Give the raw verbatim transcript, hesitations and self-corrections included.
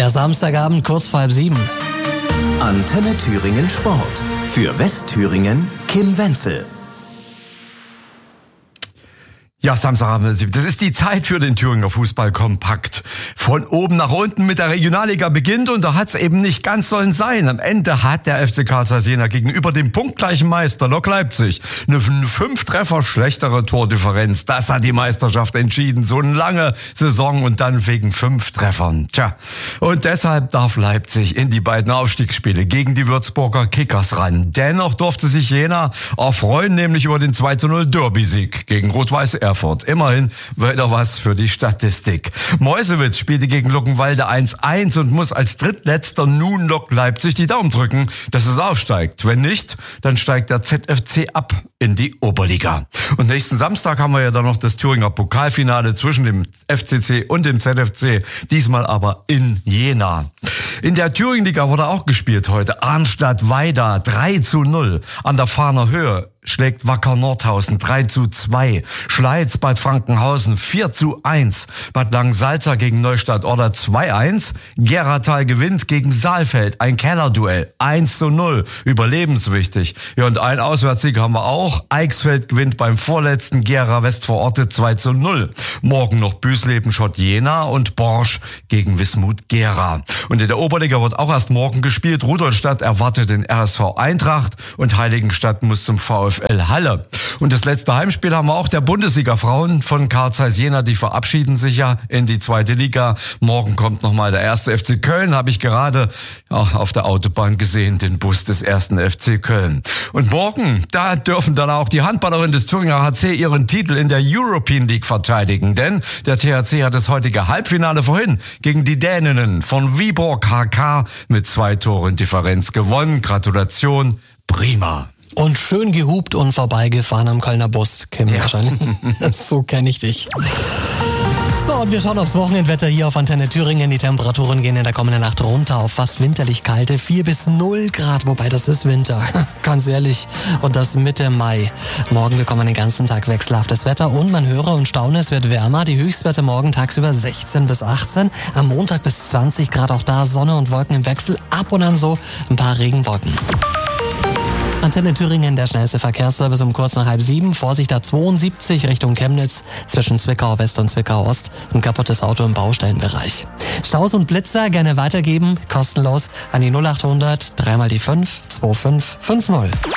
Der Samstagabend kurz vor halb sieben. Antenne Thüringen Sport. Für Westthüringen Kim Wenzel. Ja, Samstagabend, das ist die Zeit für den Thüringer Fußballkompakt. Von oben nach unten mit der Regionalliga beginnt und da hat's eben nicht ganz sollen sein. Am Ende hat der F C Karl Zeiss Jena gegenüber dem punktgleichen Meister Lok Leipzig eine fünf Treffer schlechtere Tordifferenz. Das hat die Meisterschaft entschieden. So eine lange Saison und dann wegen fünf Treffern. Tja, und deshalb darf Leipzig in die beiden Aufstiegsspiele gegen die Würzburger Kickers ran. Dennoch durfte sich Jena erfreuen, nämlich über den zwei zu null Derby-Sieg gegen Rot-Weiß Erfurt. Immerhin wieder was für die Statistik. Meuselwitz spielte gegen Luckenwalde eins eins und muss als drittletzter nun Lok Leipzig die Daumen drücken, dass es aufsteigt. Wenn nicht, dann steigt der Z F C ab in die Oberliga. Und nächsten Samstag haben wir ja dann noch das Thüringer Pokalfinale zwischen dem F C C und dem Z F C. Diesmal aber in Jena. In der Thüringenliga wurde auch gespielt heute. Arnstadt-Weida drei zu null. An der Fahner Höhe schlägt Wacker Nordhausen drei zu zwei. Schleiz Bad Frankenhausen vier zu eins. Bad Langensalza gegen Neustadt-Orda zwei eins. Geratal gewinnt gegen Saalfeld. Ein Kellerduell. eins zu null. Überlebenswichtig. Ja, und ein Auswärtssieg haben wir auch. Eichsfeld gewinnt beim vorletzten Gera Westvororte zwei zu null. Morgen noch Büsleben-Schott Jena und Borsch gegen Wismut Gera. Und in der Oberliga wird auch erst morgen gespielt. Rudolstadt erwartet den R S V Eintracht und Heiligenstadt muss zum VfL Halle. Und das letzte Heimspiel haben wir auch der Bundesliga-Frauen von Karl Zeiss Jena. Die verabschieden sich ja in die zweite Liga. Morgen kommt nochmal der erste F C Köln. Habe ich gerade ja, auf der Autobahn gesehen, den Bus des ersten F C Köln. Und morgen, da dürfen dann auch die Handballerinnen des Thüringer H C ihren Titel in der European League verteidigen. Denn der T H C hat das heutige Halbfinale vorhin gegen die Däninnen von Viborg H K mit zwei Toren Differenz gewonnen. Gratulation, prima. Und schön gehupt und vorbeigefahren am Kölner Bus, Kim, ja. Wahrscheinlich. So kenne ich dich. So, und wir schauen aufs Wochenendwetter hier auf Antenne Thüringen. Die Temperaturen gehen in der kommenden Nacht runter auf fast winterlich kalte vier bis null Grad. Wobei, das ist Winter, ganz ehrlich. Und das Mitte Mai. Morgen bekommen wir den ganzen Tag wechselhaftes Wetter und man höre und staune, es wird wärmer. Die Höchstwerte morgen tagsüber sechzehn bis achtzehn. Am Montag bis zwanzig Grad, auch da Sonne und Wolken im Wechsel. Ab und an so ein paar Regenwolken. Antenne Thüringen, der schnellste Verkehrsservice um kurz nach halb sieben. Vorsicht A zweiundsiebzig Richtung Chemnitz zwischen Zwickau West und Zwickau Ost. Ein kaputtes Auto im Baustellenbereich. Staus und Blitzer gerne weitergeben, kostenlos an die null acht hundert, dreimal die fünf, zwei fünf fünf null.